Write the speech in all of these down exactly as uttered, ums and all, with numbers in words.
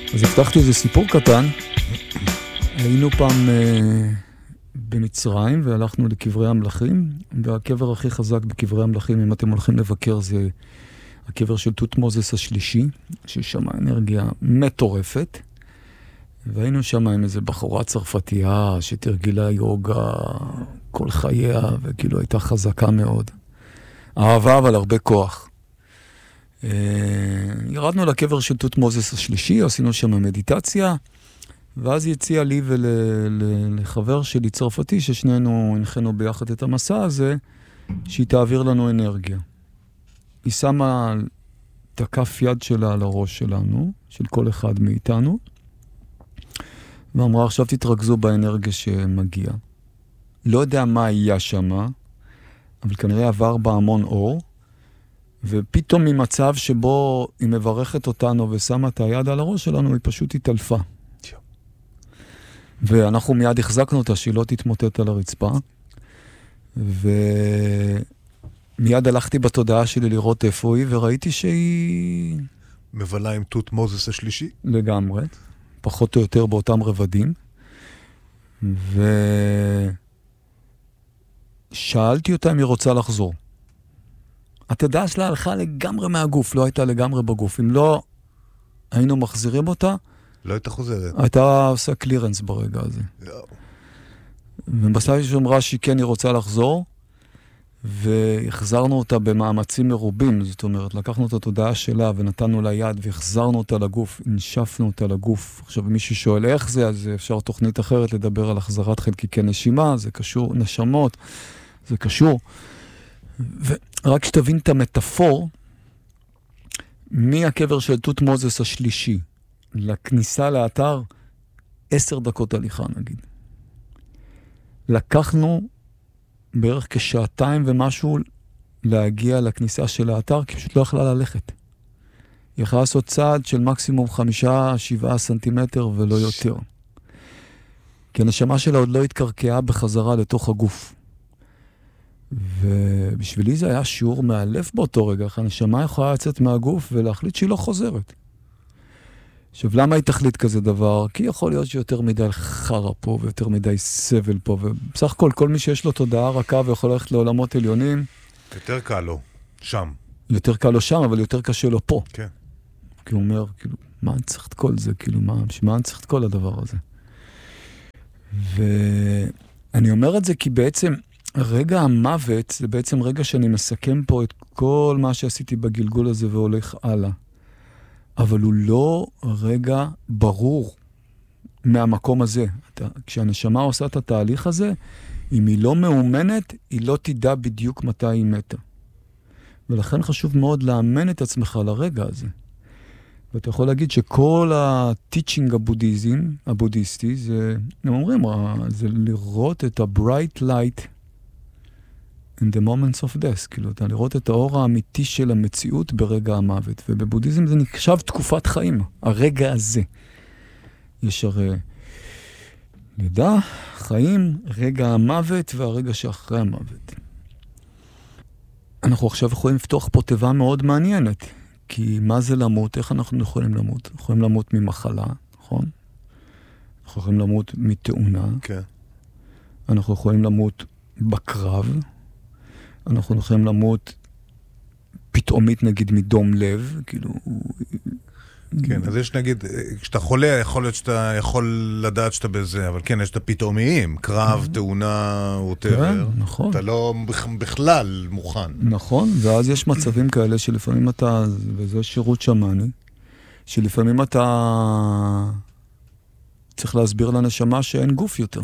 אז הבטחתי איזה סיפור קטן. היינו פעם אה, במצרים והלכנו לקברי המלכים, והקבר הכי חזק בקברי המלכים, אם אתם הולכים לבקר, זה הקבר של תותמוזס השלישי, ששם אנרגיה מטורפת. והיינו שם עם איזה בחורה צרפתייה שתרגילה יוגה כל חייה, וכאילו הייתה חזקה מאוד. אהבה, אבל הרבה כוח. אה, ירדנו לקבר של תותמוזס השלישי, עשינו שם מדיטציה, ואז היא הציעה לי ולחבר שלי צרפתי, ששנינו הנחנו ביחד את המסע הזה, שהיא תעביר לנו אנרגיה. היא שמה את הכף יד שלה על הראש שלנו, של כל אחד מאיתנו, ואמרה, עכשיו תתרכזו באנרגיה שמגיעה. לא יודע מה היה שמה, אבל כנראה עבר בה המון אור, ופתאום ממצב שבו היא מברכת אותנו ושמה את היד על הראש שלנו, היא פשוט התעלפה. ואנחנו מיד החזקנו אותה שהיא לא תתמוטט על הרצפה, ומיד הלכתי בתודעה שלי לראות איפה היא, וראיתי שהיא... מבלה עם תותמוזס השלישי? לגמרי, פחות או יותר באותם רבדים, ושאלתי אותה אם היא רוצה לחזור. התודעה שלה הלכה לגמרי מהגוף, לא הייתה לגמרי בגוף. אם לא היינו מחזירים אותה, לא הייתה חוזרת. הייתה עושה קלירנס ברגע הזה. ובסוף היא אמרה שהיא כן, היא רוצה לחזור, והחזרנו אותה במאמצים מרובים, זאת אומרת, לקחנו את התודעה שלה ונתנו לה יד והחזרנו אותה לגוף, הנשפנו אותה לגוף. עכשיו, מי ששואל איך זה, אז אפשר תוכנית אחרת לדבר על החזרת חלקיקי נשימה, זה קשור, נשמות, זה קשור. ורק שתבין את המטאפור, מהקבר של תותמוזס השלישי, לכניסה לאתר, עשר דקות הליכה נגיד. לקחנו בערך כשעתיים ומשהו להגיע לכניסה של האתר, כי פשוט לא יכלה ללכת. היא יכלה לעשות צעד של מקסימום חמישה, שבעה סנטימטר ולא יותר. כי הנשמה שלה עוד לא התקרקעה בחזרה לתוך הגוף. ובשבילי זה היה שיעור מאלף באותו רגע, איך הנשמה יכולה לצאת מהגוף ולהחליט שהיא לא חוזרת. עכשיו, למה היא תחליט כזה דבר? כי יכול להיות שיותר מדי חרה פה, ויותר מדי סבל פה, ובסך הכל, כל מי שיש לו תודעה רכה ויכול ללכת לעולמות עליונים... יותר קל לו, שם. יותר קל לו שם, אבל יותר קשה לו פה. כן. כי הוא אומר, כאילו, מה אני צריך את כל זה? כאילו, מה, מה אני צריך את כל הדבר הזה? ואני אומר את זה כי בעצם, רגע המוות, זה בעצם רגע שאני מסכם פה את כל מה שעשיתי בגלגול הזה והולך הלאה. אבל הוא לא רגע ברור מהמקום הזה. אתה, כשהנשמה עושה את התהליך הזה, אם היא לא מאומנת, היא לא תדע בדיוק מתי היא מתה. ולכן חשוב מאוד לאמן את עצמך לרגע הזה. ואתה יכול להגיד שכל הטיצ'ינג הבודהיזם, הבודהיסטי, זה, הם אומרים, זה לראות את ה-bright light in the moments of death, כאילו, אתה לראות את האור האמיתי של המציאות ברגע המוות, ובבודהיזם זה נחשב תקופת חיים, הרגע הזה. יש הרי לידה, חיים, רגע המוות והרגע שאחרי המוות. אנחנו עכשיו יכולים לפתוח פה תיבה מאוד מעניינת, כי מה זה למות? איך אנחנו יכולים למות? אנחנו יכולים למות ממחלה, נכון? אנחנו יכולים למות מתאונה. כן. אנחנו יכולים למות בקרב. אנחנו יכולים למות פתאומית, נגיד, מדום לב, כאילו... כן, אז יש, נגיד, כשאתה חולה, יכול להיות שאתה יכול לדעת שאתה בזה, אבל כן, יש את הפתאומיים, קרב, תאונה, whatever. נכון. אתה לא בכלל מוכן. נכון, ואז יש מצבים כאלה שלפעמים אתה, וזה שירות שמאני, שלפעמים אתה צריך להסביר לנשמה שאין גוף יותר.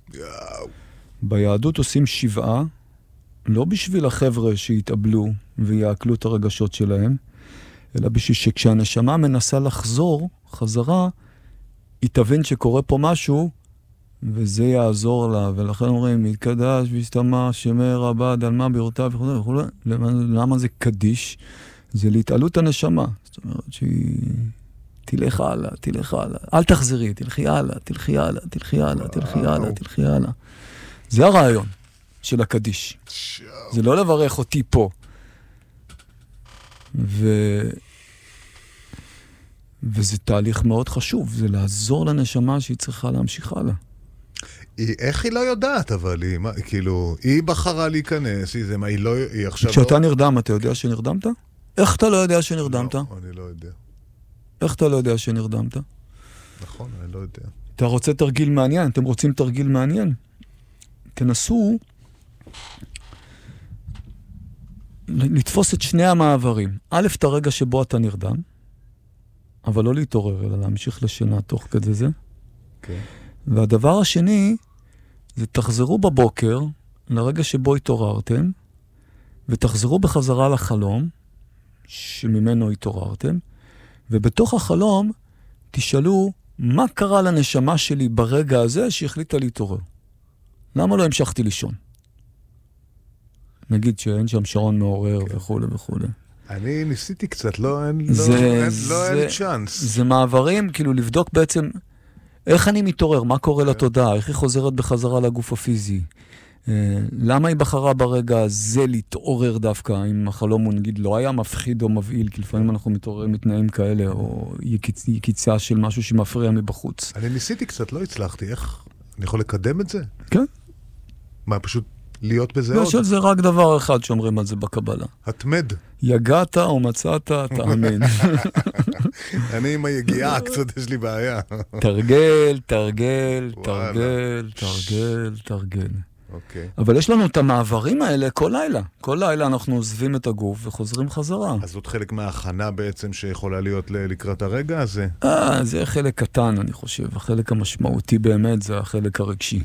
ביהדות עושים שבעה, לא בשביל החבר'ה שיתאבלו ויעקלו את הרגשות שלהם, אלא בשביל שכשהנשמה מנסה לחזור חזרה, היא תבין שקורה פה משהו, וזה יעזור לה. ולכן אומרים, מתקדש והסתמה, שמר, עבד, על מה ביורתה וכו' וכו'. למה זה קדיש? זה להתעלות הנשמה. זאת אומרת שהיא תלך הלאה, תלך הלאה. אל תחזרי, תלכי הלאה, תלכי הלאה, תלכי הלאה, תלכי הלאה, תלכי הלאה. זה הרעיון של הקדיש. זה לא לברך אותי פה. ו... וזה תהליך מאוד חשוב, זה לעזור לנשמה שהיא צריכה להמשיך הלאה. היא, איך היא לא יודעת, אבל היא, מה, כאילו, היא בחרה להיכנס, היא זה, מה, היא לא, היא עכשיו כשאתה לא... נרדם, אתה יודע שנרדמת? איך אתה לא יודע שנרדמת? לא, אני לא יודע. איך אתה לא יודע שנרדמת? נכון, אני לא יודע. אתה רוצה תרגיל מעניין? אתם רוצים תרגיל מעניין? תנסו לתפוס את שני המעברים. א', את הרגע שבו אתה נרדם, אבל לא להתעורר, אלא להמשיך לשינה תוך כדי זה. כן. והדבר השני, זה תחזרו בבוקר, לרגע שבו התעוררתם, ותחזרו בחזרה לחלום, שממנו התעוררתם, ובתוך החלום תשאלו, מה קרה לנשמה שלי ברגע הזה שהחליטה להתעורר? למה לא המשכתי לישון? נגיד שאין שם שעון מעורר וכו' וכו'. אני ניסיתי קצת, לא, אין, זה, לא, אין, זה, לא אין צ'אנס. זה מעברים, כאילו לבדוק בעצם איך אני מתעורר, מה קורה לתודעה, איך היא חוזרת בחזרה לגוף הפיזי. למה היא בחרה ברגע הזה להתעורר דווקא, אם החלום הוא נגיד לא היה מפחיד או מבעיל, כי לפעמים אנחנו מתעוררים מתנאים כאלה, או יקיצ... יקיצה של משהו שמפריע מבחוץ. אני ניסיתי קצת, לא הצלחתי, איך? אני יכול לקדם את זה? כן. מה, פשוט להיות בזה עוד? יש על זה רק דבר אחד שאומרים על זה בקבלה. התמד. יגעת או מצאת, תאמין. אני עם היגיעה, קצת יש לי בעיה. תרגל, תרגל, תרגל, תרגל, תרגל. אוקיי. אבל יש לנו את המעברים האלה כל לילה. כל לילה אנחנו עוזבים את הגוף וחוזרים חזרה. אז זאת חלק מההכנה בעצם שיכולה להיות לקראת הרגע הזה? אה, זה חלק קטן, אני חושב. החלק המשמעותי באמת זה החלק הרגשי.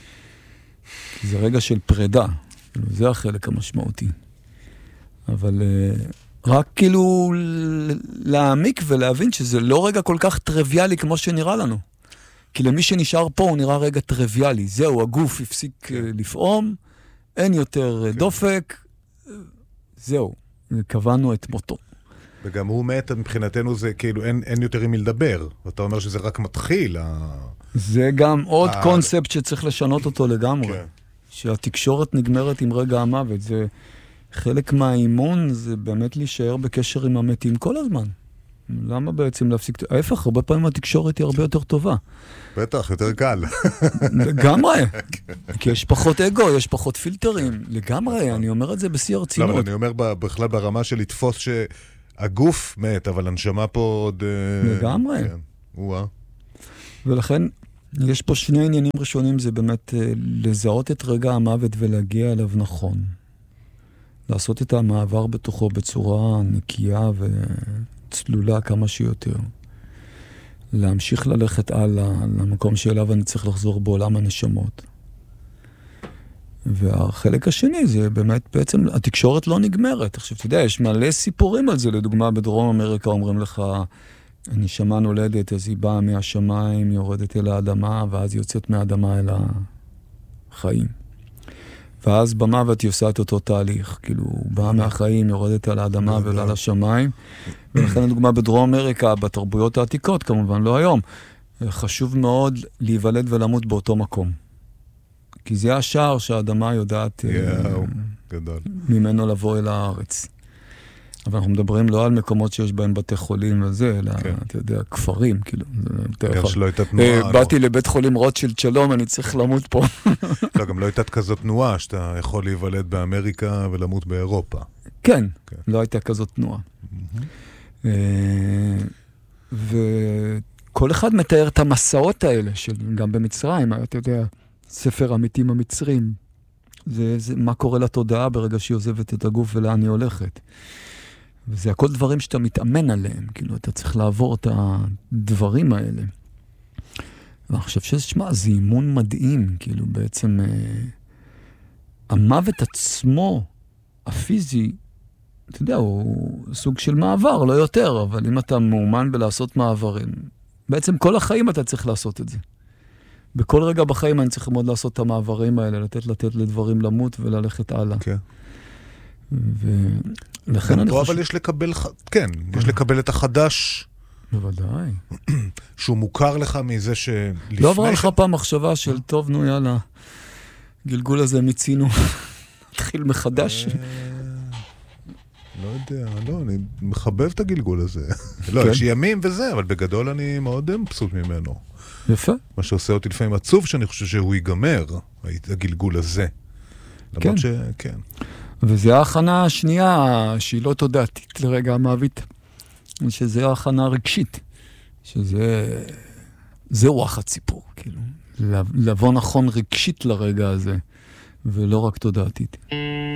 זה רגע של פרידה. זה החלק המשמעותי. אבל רק כאילו להעמיק ולהבין שזה לא רגע כל כך טריוויאלי כמו שנראה לנו. כי למי שנשאר פה הוא נראה רגע טריוויאלי. זהו, הגוף הפסיק כן. לפעום, אין יותר כן. דופק, זהו, קבענו את מותו. וגם הוא מת, מבחינתנו זה כאילו אין, אין יותר עם מי לדבר. ואתה אומר שזה רק מתחיל. ה... זה גם עוד ה... קונספט שצריך לשנות אותו לגמרי. כן. שהתקשורת נגמרת עם רגע המוות. זה חלק מהאימון, זה באמת להישאר בקשר עם המתים כל הזמן. למה בעצם להפסיק? ההפך, הרבה פעמים התקשורת היא הרבה יותר טובה. בטח, יותר קל. לגמרי. כי יש פחות אגו, יש פחות פילטרים. לגמרי, אני אומר את זה בשיא הרצינות. לא, אני אומר בכלל ברמה של לתפוס שהגוף מת, אבל הנשמה פה עוד... לגמרי. וואה. ולכן, יש פה שני עניינים ראשונים, זה באמת לזהות את רגע המוות ולהגיע אליו נכון. לעשות את המעבר בתוכו בצורה נקייה ו... צלולה כמה שיותר. להמשיך ללכת הלאה, למקום שאליו אני צריך לחזור בעולם הנשמות. והחלק השני זה באמת, בעצם התקשורת לא נגמרת. עכשיו, אתה יודע, יש מלא סיפורים על זה. לדוגמה, בדרום אמריקה אומרים לך, הנשמה נולדת, אז היא באה מהשמיים, יורדת אל האדמה, ואז היא יוצאת מהאדמה אל החיים. ואז במוות היא עושה את אותו תהליך, כאילו, באה מהחיים, יורדת על האדמה ועל השמיים, ולכן לדוגמה בדרום אמריקה, בתרבויות העתיקות, כמובן לא היום, חשוב מאוד להיוולד ולמות באותו מקום. כי זה השער שהאדמה יודעת ממנו לבוא אל הארץ. אבל אנחנו מדברים לא על מקומות שיש בהם בתי חולים וזה, אלא, אתה יודע, כפרים, כאילו. גם שלא הייתה תנועה. באתי לבית חולים רוטשילד שלום, אני צריך למות פה. לא, גם לא הייתה כזאת תנועה, שאתה יכול להיוולד באמריקה ולמות באירופה. כן, לא הייתה כזאת תנועה. וכל אחד מתאר את המסעות האלה, גם במצרים, אתה יודע, ספר המתים המצרים. זה מה קורה לתודעה ברגע שהיא עוזבת את הגוף ולאן היא הולכת. וזה הכל דברים שאתה מתאמן עליהם, כאילו, אתה צריך לעבור את הדברים האלה. ואני חושב ששמע, זה אימון מדהים, כאילו, בעצם, אה, המוות עצמו, הפיזי, אתה יודע, הוא סוג של מעבר, לא יותר, אבל אם אתה מאומן בלעשות מעברים, בעצם כל החיים אתה צריך לעשות את זה. בכל רגע בחיים אני צריך מאוד לעשות את המעברים האלה, לתת לתת לדברים למות וללכת הלאה. כן. ולכן אני חושב... אבל יש לקבל, כן, יש לקבל את החדש. בוודאי. שהוא מוכר לך מזה שלפני... לא עברה לך פעם מחשבה של, טוב, נו, יאללה, גלגול הזה מיצינו, נתחיל מחדש. לא יודע, לא, אני מחבב את הגלגול הזה. לא, יש ימים וזה, אבל בגדול אני מאוד מבסוט ממנו. יפה. מה שעושה אותי לפעמים עצוב, שאני חושב שהוא ייגמר, הגלגול הזה. למרות שכן. וזה ההכנה השנייה, שהיא לא תודעתית לרגע המוות, שזה ההכנה הרגשית, שזה, זה רוח הציפור, כאילו. לבוא נכון רגשית לרגע הזה, ולא רק תודעתית.